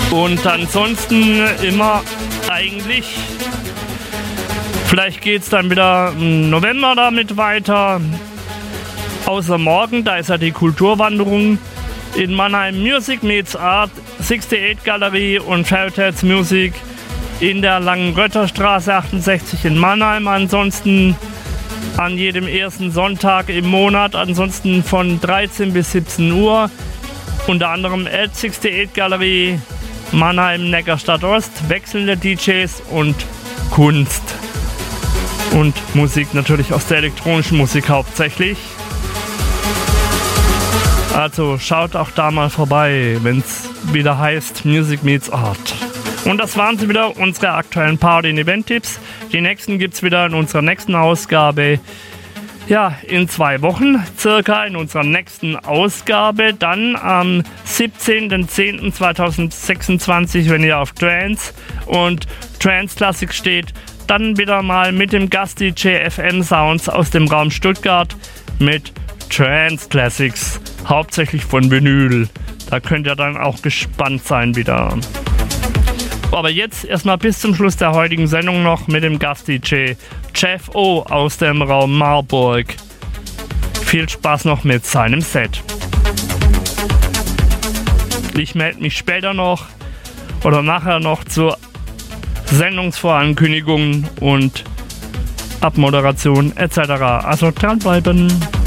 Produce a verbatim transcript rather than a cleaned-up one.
Und ansonsten immer eigentlich, vielleicht geht es dann wieder im November damit weiter. Außer morgen, da ist ja die Kulturwanderung in Mannheim. Music meets Art, achtundachtzig Galerie und Fairytales Music in der Langenrötterstraße achtundsechzig in Mannheim. Ansonsten an jedem ersten Sonntag im Monat, ansonsten von dreizehn bis siebzehn Uhr. Unter anderem achtundachtzig Galerie, Mannheim, Neckarstadt Ost, wechselnde D Js und Kunst. Und Musik natürlich aus der elektronischen Musik hauptsächlich. Also schaut auch da mal vorbei, wenn es wieder heißt Music Meets Art. Und das waren sie wieder, unsere aktuellen Party- und Event-Tipps. Die nächsten gibt es wieder in unserer nächsten Ausgabe. Ja, in zwei Wochen circa in unserer nächsten Ausgabe. Dann am siebzehnten zehnten zweitausendsechsundzwanzig, wenn ihr auf Trance und Trance Classic steht, dann wieder mal mit dem Gast-D J F M Sounds aus dem Raum Stuttgart mit Trance Classics, hauptsächlich von Vinyl. Da könnt ihr dann auch gespannt sein wieder. Aber jetzt erstmal bis zum Schluss der heutigen Sendung noch mit dem Gast-D J Jeff O aus dem Raum Marburg. Viel Spaß noch mit seinem Set. Ich melde mich später noch oder nachher noch zur Sendungsvorankündigung und Abmoderation et cetera. Also dranbleiben.